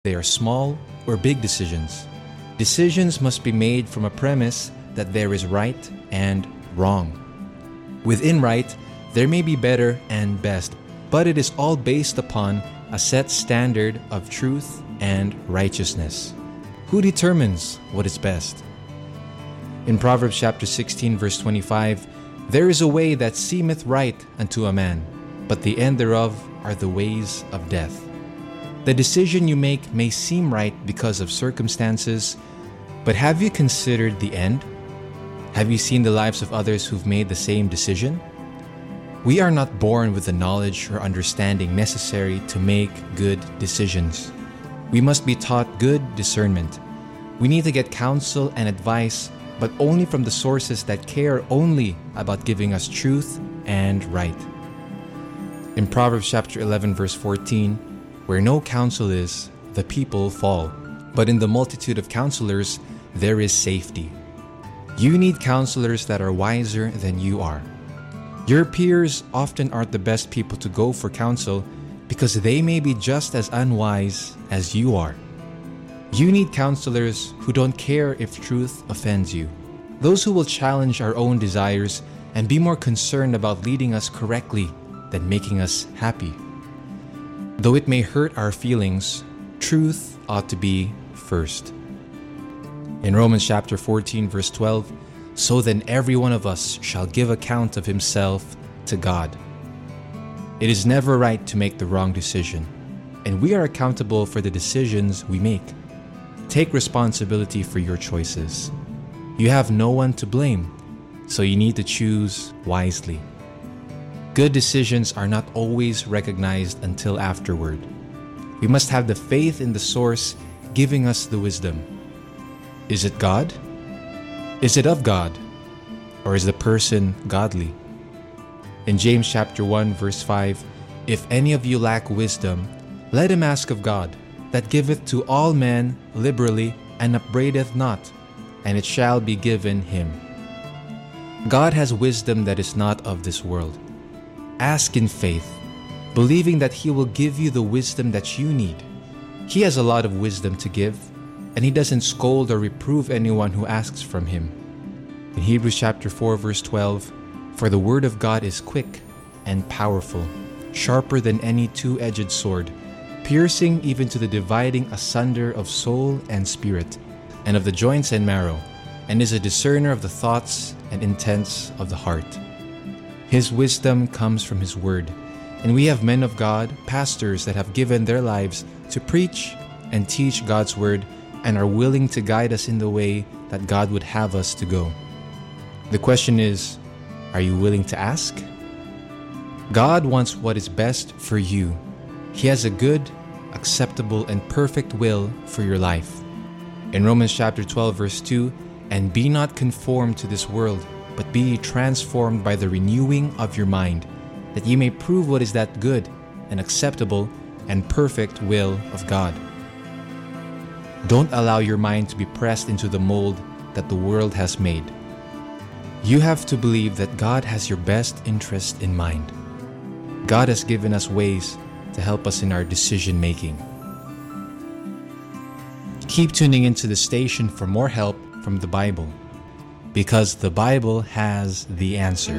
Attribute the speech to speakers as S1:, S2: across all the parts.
S1: They are small or big decisions. Decisions must be made from a premise that there is right and wrong. Within right, there may be better and best, but it is all based upon a set standard of truth and righteousness. Who determines what is best? In Proverbs chapter 16, verse 25, "There is a way that seemeth right unto a man, but the end thereof are the ways of death." The decision you make may seem right because of circumstances, but have you considered the end? Have you seen the lives of others who've made the same decision? We are not born with the knowledge or understanding necessary to make good decisions. We must be taught good discernment. We need to get counsel and advice, but only from the sources that care only about giving us truth and right. In Proverbs chapter 11, verse 14, "Where no counsel is, the people fall, but in the multitude of counselors there is safety." You need counselors that are wiser than you are. Your peers often aren't the best people to go for counsel because they may be just as unwise as you are. You need counselors who don't care if truth offends you. Those who will challenge our own desires and be more concerned about leading us correctly than making us happy. Though it may hurt our feelings, truth ought to be first. In Romans chapter 14, verse 12, "So then every one of us shall give account of himself to God." It is never right to make the wrong decision, and we are accountable for the decisions we make. Take responsibility for your choices. You have no one to blame, so you need to choose wisely. Good decisions are not always recognized until afterward. We must have the faith in the source giving us the wisdom. Is it God? Is it of God? Or is the person godly? In James chapter 1, verse 5, "If any of you lack wisdom, let him ask of God, that giveth to all men liberally, and upbraideth not, and it shall be given him." God has wisdom that is not of this world. Ask in faith, believing that He will give you the wisdom that you need. He has a lot of wisdom to give, and He doesn't scold or reprove anyone who asks from Him. In Hebrews chapter 4, verse 12, "For the word of God is quick and powerful, sharper than any two-edged sword, piercing even to the dividing asunder of soul and spirit, and of the joints and marrow, and is a discerner of the thoughts and intents of the heart." His wisdom comes from His word, and we have men of God, pastors that have given their lives to preach and teach God's word and are willing to guide us in the way that God would have us to go. The question is, are you willing to ask? God wants what is best for you. He has a good, acceptable, and perfect will for your life. In Romans chapter 12, verse 2, "And be not conformed to this world, but be ye transformed by the renewing of your mind, that ye may prove what is that good and acceptable and perfect will of God." Don't allow your mind to be pressed into the mold that the world has made. You have to believe that God has your best interest in mind. God has given us ways to help us in our decision making. Keep tuning into the station for more help from the Bible, because the Bible has the answer.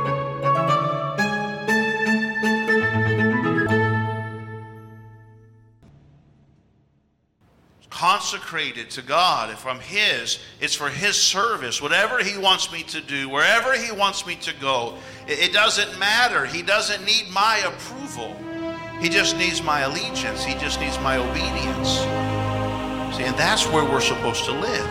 S2: Consecrated to God from His. It's for His service. Whatever He wants me to do, wherever He wants me to go, it doesn't matter. He doesn't need my approval. He just needs my allegiance. He just needs my obedience. See, and that's where we're supposed to live.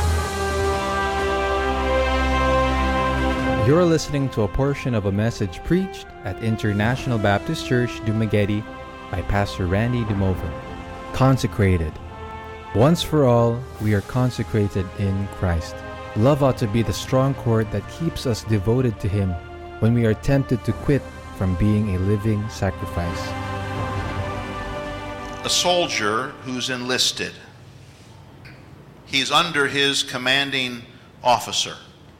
S1: You're listening to a portion of a message preached at International Baptist Church, Dumaguete by Pastor Randy Dumova. Consecrated. Once for all, we are consecrated in Christ. Love ought to be the strong cord that keeps us devoted to Him when we are tempted to quit from being a living sacrifice.
S2: A soldier who's enlisted, he's under his commanding officer.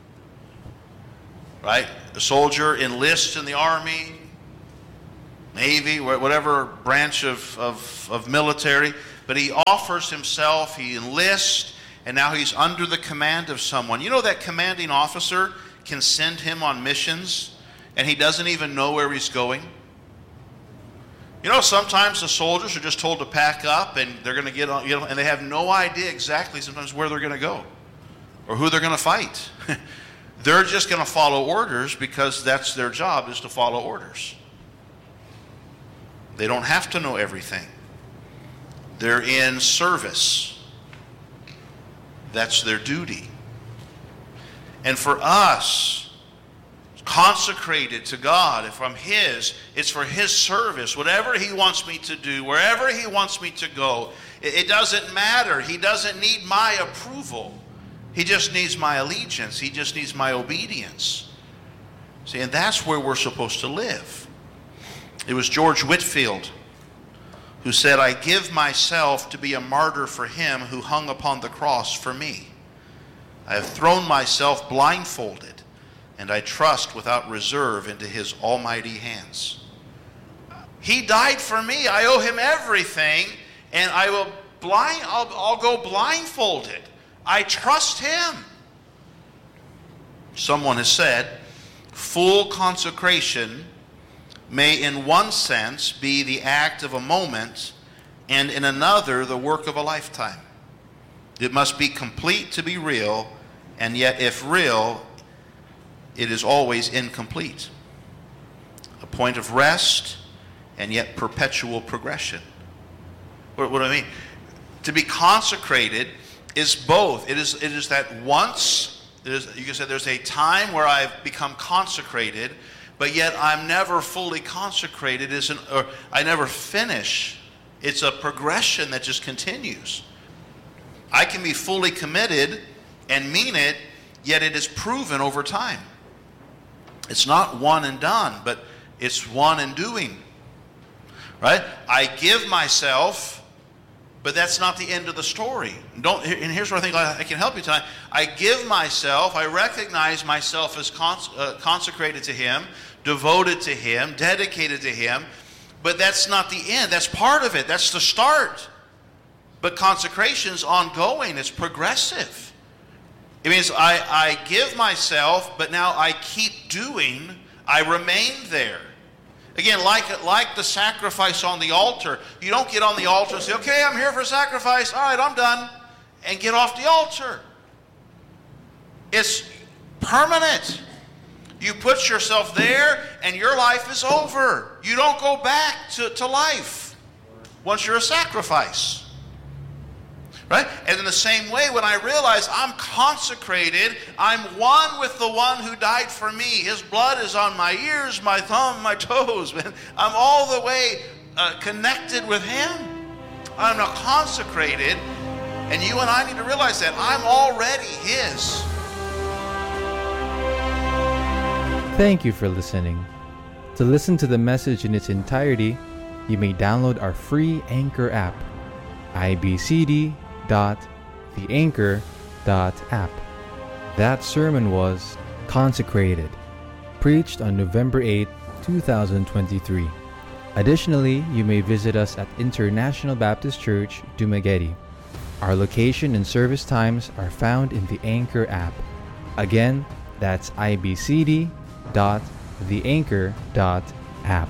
S2: Right? A soldier enlists in the Army, Navy, whatever branch of military. but he offers himself, he enlists, and now he's under the command of someone. You know that commanding officer can send him on missions, and he doesn't even know where he's going? You know, sometimes the soldiers are just told to pack up, and they're going to get on, and they have no idea exactly sometimes where they're going to go or who they're going to fight. They're just going to follow orders because that's their job, is to follow orders. They don't have to know everything. They're in service. That's their duty. And for us, consecrated to God, from His, it's for His service. Whatever He wants me to do, wherever He wants me to go, it doesn't matter. He doesn't need my approval. He just needs my allegiance. He just needs my obedience. See, and that's where we're supposed to live. It was George Whitefield who said, "I give myself to be a martyr for Him who hung upon the cross for me. I have thrown myself blindfolded, and I trust without reserve into His almighty hands." He died for me. I owe Him everything, and I'll go blindfolded. I trust Him. Someone has said, full consecration may in one sense be the act of a moment, and in another the work of a lifetime. It must be complete to be real, and yet if real, it is always incomplete. A point of rest, and yet perpetual progression. What do I mean? To be consecrated is both. It is that once, you can say there's a time where I've become consecrated, but yet I'm never fully consecrated, or I never finish. It's a progression that just continues. I can be fully committed and mean it, yet it is proven over time. It's not one and done, but it's one and doing. Right? I give myself, but that's not the end of the story. And here's where I think I can help you tonight. I give myself, I recognize myself as consecrated to Him, devoted to Him, dedicated to Him, but that's not the end. That's part of it. That's the start. But consecration's ongoing. It's progressive. It means I give myself, but now I keep doing. I remain there. Again, like the sacrifice on the altar. You don't get on the altar and say, okay, I'm here for sacrifice. All right, I'm done. And get off the altar. It's permanent. You put yourself there and your life is over. You don't go back to life once you're a sacrifice. Right? And in the same way, when I realize I'm consecrated, I'm one with the one who died for me. His blood is on my ears, my thumb, my toes. I'm all the way connected with Him. I'm now consecrated, and you and I need to realize that I'm already His.
S1: Thank you for listening. To listen to the message in its entirety, you may download our free Anchor app, ibcd.theanchor.app. That sermon was Consecrated, preached on November 8, 2023. Additionally, you may visit us at International Baptist Church, Dumaguete. Our location and service times are found in the Anchor app. Again, that's ibcd.theanchor.app.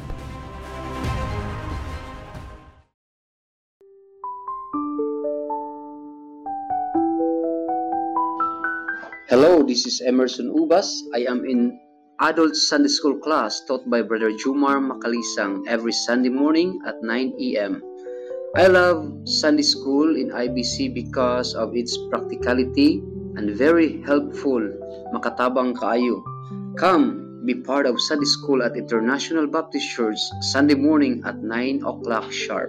S3: Hello, this is Emerson Ubas. I am in Adult Sunday School class taught by Brother Jumar Makalisang every Sunday morning at 9 a.m. I love Sunday School in IBC because of its practicality and very helpful. Makatabang kaayo. Come, be part of Sunday School at International Baptist Church Sunday morning at 9 o'clock sharp.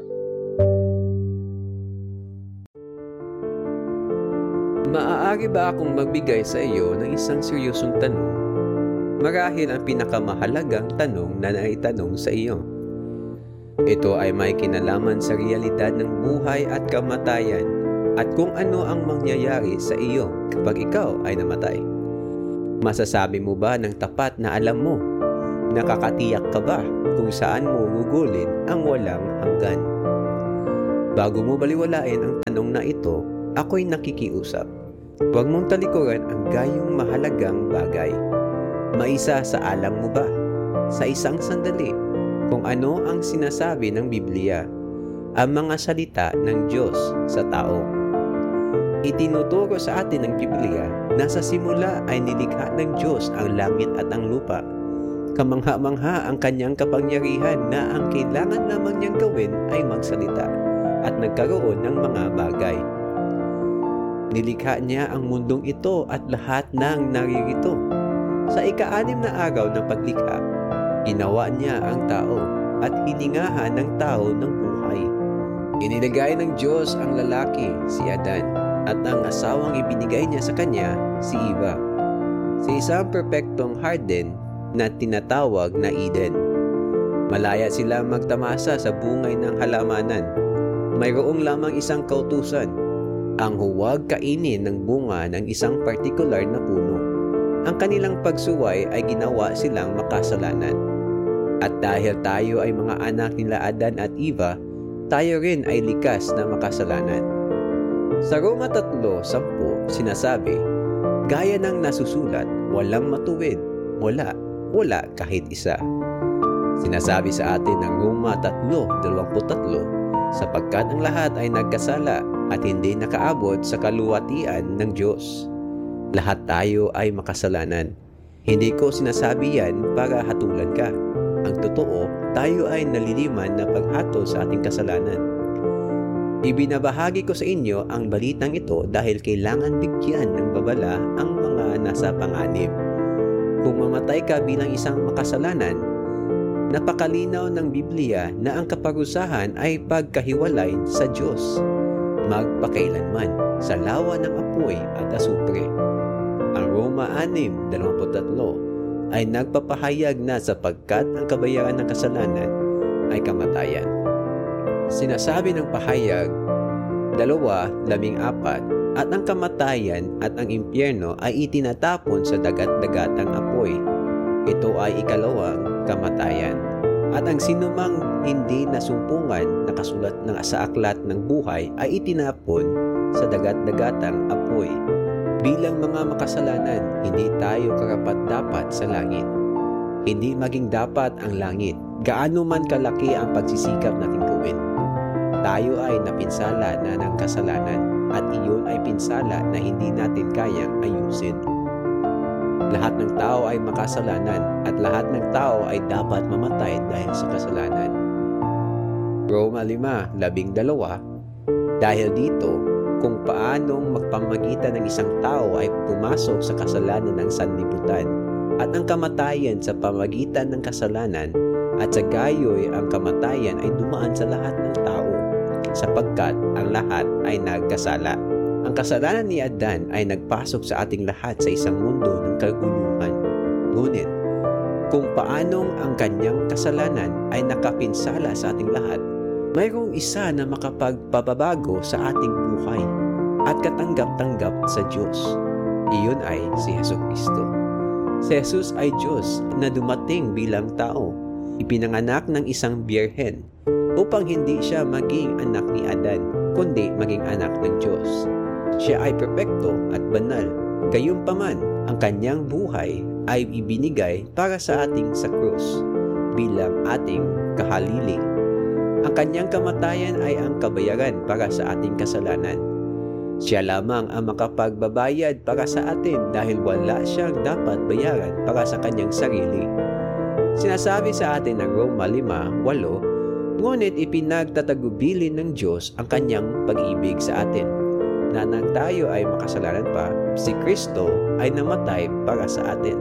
S4: Maaari ba akong magbigay sa iyo ng isang seryosong tanong? Marahil ang pinakamahalagang tanong na naitanong sa iyo. Ito ay may kinalaman sa realidad ng buhay at kamatayan at kung ano ang mangyayari sa iyo kapag ikaw ay namatay. Masasabi mo ba ng tapat na alam mo? Nakakatiyak ka ba kung saan mo gugulin ang walang hanggan? Bago mo baliwalain ang tanong na ito, ako'y nakikiusap. Huwag mong talikuran ang gayong mahalagang bagay. Maisa sa alang mo ba, sa isang sandali, kung ano ang sinasabi ng Biblia, ang mga salita ng Diyos sa tao? Itinuturo sa atin ng Biblia na sa simula ay nilikha ng Diyos ang langit at ang lupa. Kamangha-mangha ang kanyang kapangyarihan na ang kailangan lamang niyang gawin ay magsalita at nagkaroon ng mga bagay. Nilikha niya ang mundong ito at lahat ng naririto. Sa ika-6 na araw ng paglikha, ginawa niya ang tao at hiningahan ng tao ng buhay. Inilagay ng Diyos ang lalaki, si Adan, at ang asawang ibinigay niya sa kanya, si Eva, sa isang perpektong harden na tinatawag na Eden. Malaya sila magtamasa sa bungay ng halamanan. Mayroong lamang isang kautusan, ang huwag kainin ng bunga ng isang partikular na puno. Ang kanilang pagsuway ay ginawa silang makasalanan. At dahil tayo ay mga anak nila Adan at Eva, tayo rin ay likas na makasalanan. Sa Roma 3:10 sinasabi, gaya ng nasusulat, walang matuwid, wala kahit isa. Sinasabi sa atin ng Roma 3:23, sapagkat ang lahat ay nagkasala at hindi nakaabot sa kaluwatian ng Diyos. Lahat tayo ay makasalanan. Hindi ko sinasabi yan para hatulan ka. Ang totoo, tayo ay naliliman na paghatol sa ating kasalanan. Ibinabahagi ko sa inyo ang balitang ito dahil kailangan bigyan ng babala ang mga nasa panganib. Kung mamatay ka bilang isang makasalanan, napakalinaw ng Biblia na ang kaparusahan ay pagkahiwalay sa Diyos, magpakailanman, sa lawa ng apoy at asupre. Ang Roma 6:23 ay nagpapahayag na sapagkat ang kabayaran ng kasalanan ay kamatayan. Sinasabi ng pahayag 2:14 at ang kamatayan at ang impyerno ay itinatapon sa dagat-dagatang apoy. Ito ay ikalawang kamatayan. At ang sinumang hindi nasumpungan na kasulat sa aklat ng buhay ay itinapon sa dagat-dagatang apoy. Bilang mga makasalanan, hindi tayo karapat-dapat sa langit. Hindi maging dapat ang langit, gaano man kalaki ang pagsisikap natin gawin. Tayo ay napinsala na ng kasalanan at iyon ay pinsala na hindi natin kayang ayusin. Lahat ng tao ay makasalanan at lahat ng tao ay dapat mamatay dahil sa kasalanan. Roma 5:12 dahil dito, kung paanong magpamagitan ng isang tao ay pumasok sa kasalanan ng sanlibutan at ang kamatayan sa pamagitan ng kasalanan at sa gayoy ang kamatayan ay dumaan sa lahat ng tao sapagkat ang lahat ay nagkasala. Ang kasalanan ni Adan ay nagpasok sa ating lahat sa isang mundo ng kaguluhan. Ngunit, kung paanong ang kanyang kasalanan ay nakapinsala sa ating lahat, mayroong isa na makapagpababago sa ating buhay at katanggap-tanggap sa Diyos. Iyon ay si Jesucristo. Si Jesus ay Diyos na dumating bilang tao, ipinanganak ng isang birhen upang hindi siya maging anak ni Adan, kundi maging anak ng Diyos. Siya ay perpekto at banal. Gayunpaman, ang kanyang buhay ay ibinigay para sa ating sa krus bilang ating kahalili. Ang kanyang kamatayan ay ang kabayaran para sa ating kasalanan. Siya lamang ang makapagbabayad para sa atin dahil wala siyang dapat bayaran para sa kanyang sarili. Sinasabi sa atin ng Roma 5:8, ngunit ipinagtatagubilin ng Diyos ang kanyang pag-ibig sa atin, na nang tayo ay makasalanan pa, si Kristo ay namatay para sa atin.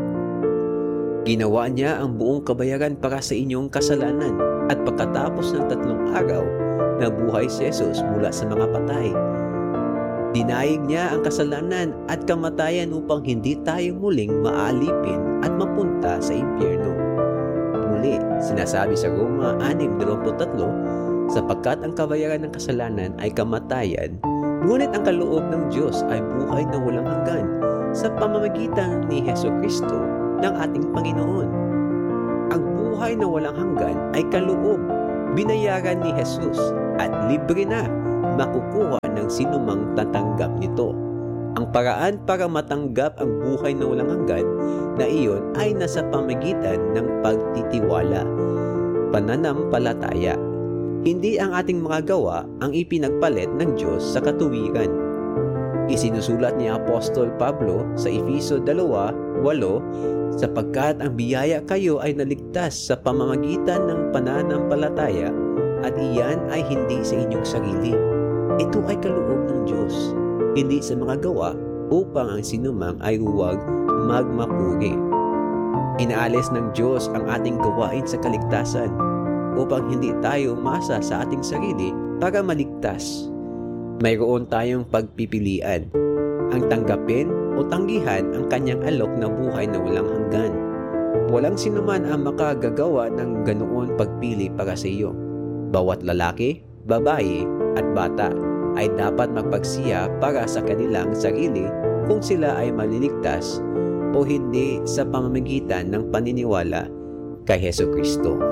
S4: Ginawa niya ang buong kabayaran para sa inyong kasalanan at pagkatapos ng 3 araw, nabuhay si Jesus mula sa mga patay. Dinaig niya ang kasalanan at kamatayan upang hindi tayo muling maalipin at mapunta sa impyerno. Muli, sinasabi sa Roma 6:23, sapagkat ang kabayaran ng kasalanan ay kamatayan, ngunit ang kaloob ng Diyos ay buhay na walang hanggan sa pamamagitan ni Jesucristo ng ating Panginoon. Ang buhay na walang hanggan ay kaloob, binayaran ni Jesus at libre na makukuha ng sinumang tatanggap nito. Ang paraan para matanggap ang buhay na walang hanggan na iyon ay nasa pamagitan ng pagtitiwala, pananampalataya. Hindi ang ating mga gawa ang ipinagpalit ng Diyos sa katuwiran. Isinusulat ni Apostol Pablo sa Efeso 2:8, sapagkat ang biyaya kayo ay naligtas sa pamamagitan ng pananampalataya at iyan ay hindi sa inyong sarili. Ito ay kaloob ng Diyos, hindi sa mga gawa upang ang sinumang ay huwag magmapuri. Inaalis ng Diyos ang ating gawain sa kaligtasan upang hindi tayo umasa sa ating sarili para maligtas. Mayroon tayong pagpipilian, ang tanggapin o tanggihan ang kanyang alok na buhay na walang hanggan. Walang sinuman ang makagagawa ng ganoon pagpili para sa iyo. Bawat lalaki, babae at bata ay dapat magpagsiya para sa kanilang sarili kung sila ay maliligtas o hindi sa pamamagitan ng paniniwala kay Hesukristo.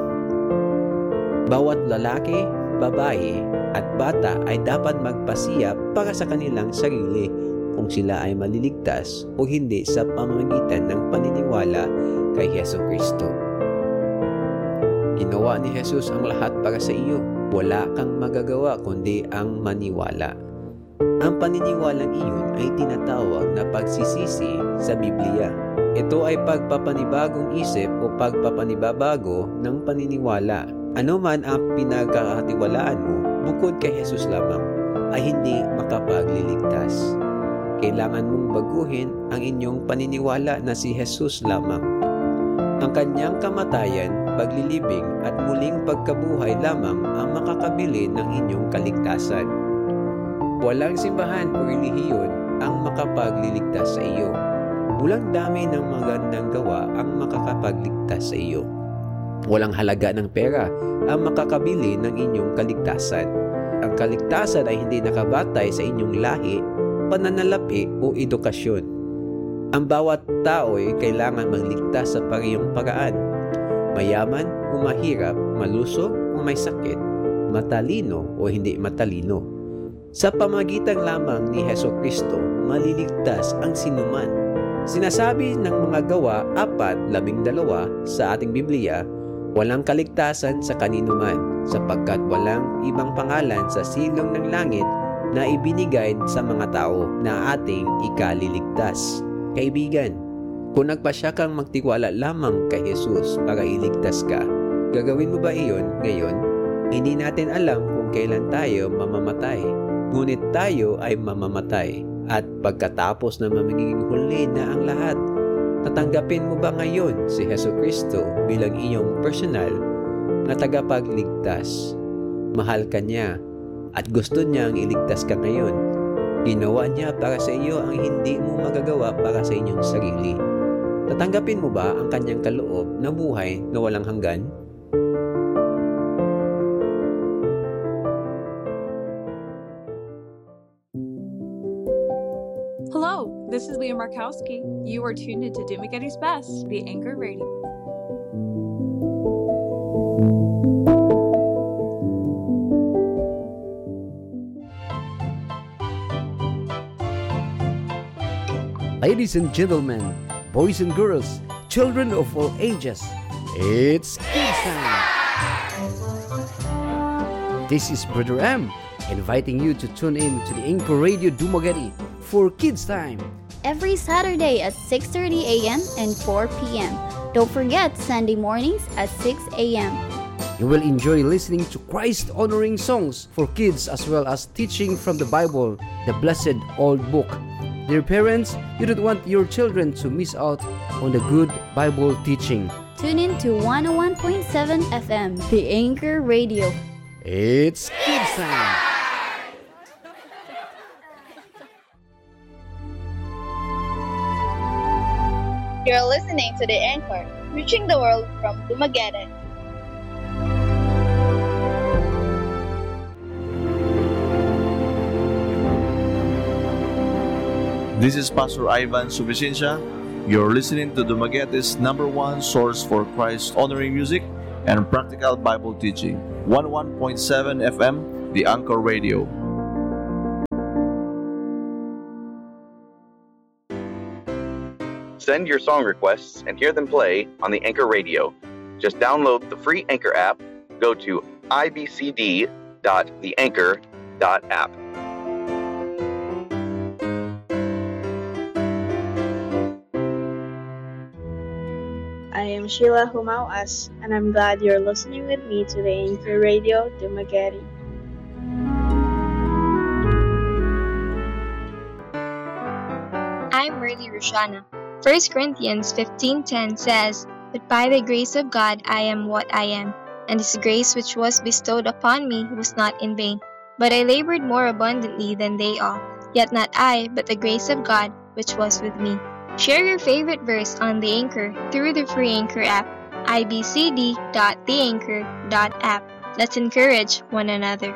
S4: Bawat lalaki, babae at bata ay dapat magpasiya para sa kanilang sarili kung sila ay maliligtas o hindi sa pamamagitan ng paniniwala kay Hesukristo. Ginawa ni Jesus ang lahat para sa iyo. Wala kang magagawa kundi ang maniwala. Ang paniniwalang iyon ay tinatawag na pagsisisi sa Biblia. Ito ay pagpapanibagong isip o pagpapanibabago ng paniniwala. Ano man ang pinagkakatiwalaan mo bukod kay Jesus lamang ay hindi makapagliligtas. Kailangan mong baguhin ang inyong paniniwala na si Jesus lamang. Ang kanyang kamatayan, paglilibing at muling pagkabuhay lamang ang makakabili ng inyong kaligtasan. Walang simbahan o relihiyon ang makapagliligtas sa iyo. Walang dami ng magandang gawa ang makakapagligtas sa iyo. Walang halaga ng pera ang makakabili ng inyong kaligtasan. Ang kaligtasan ay hindi nakabatay sa inyong lahi, pananalapi o edukasyon. Ang bawat tao ay kailangan magligtas sa parehong paraan. Mayaman o mahirap, malusog o may sakit, matalino o hindi matalino. Sa pamagitan lamang ni Hesukristo, maliligtas ang sinuman. Sinasabi ng mga gawa 4:12 sa ating Biblia, walang kaligtasan sa kaninuman sapagkat walang ibang pangalan sa silong ng langit na ibinigay sa mga tao na ating ikaliligtas. Kaibigan, kung nagpasya kang magtiwala lamang kay Jesus para iligtas ka, gagawin mo ba iyon ngayon? Hindi natin alam kung kailan tayo mamamatay, ngunit tayo ay mamamatay. At pagkatapos na magiging huli na ang lahat, tatanggapin mo ba ngayon si Hesukristo bilang iyong personal na tagapagligtas? Mahal ka niya at gusto niyang iligtas ka ngayon. Ginawa niya para sa iyo ang hindi mo magagawa para sa inyong sarili. Tatanggapin mo ba ang kanyang kaloob na buhay na walang hanggan?
S5: Hello, this is Leah Markowski. You are tuned into Dumagetti's Best, the Anchor Radio.
S6: Ladies and gentlemen, boys and girls, children of all ages, it's kids time! This is Brother M, inviting you to tune in to the Anchor Radio Dumagetti for Kids Time.
S7: Every Saturday at 6:30 a.m. and 4 p.m. Don't forget Sunday mornings at 6 a.m.
S6: You will enjoy listening to Christ-honoring songs for kids as well as teaching from the Bible, the blessed old book. Dear parents, you don't want your children to miss out on the good Bible teaching.
S7: Tune in to 101.7 FM, the Anchor Radio.
S6: It's Kids Time!
S8: You're listening to The Anchor, reaching the world from Dumaguete.
S9: This is Pastor Ivan Suficiencia. You're listening to Dumaguete's #1 source for Christ-honoring music and practical Bible teaching. 101.7 FM, the Anchor Radio.
S10: Send your song requests and hear them play on the Anchor Radio. Just download the free Anchor app, go to ibcd.theanchor.app.
S11: I am Sheila Humauas, and I'm glad you're listening with me to the Anchor Radio Dumaguete.
S12: I'm Merly Rushana. 1 Corinthians 15:10 says, "But by the grace of God I am what I am, and His grace which was bestowed upon me was not in vain. But I labored more abundantly than they all, yet not I, but the grace of God which was with me." Share your favorite verse on the Anchor through the free Anchor app, ibcd.theanchor.app. Let's encourage one another.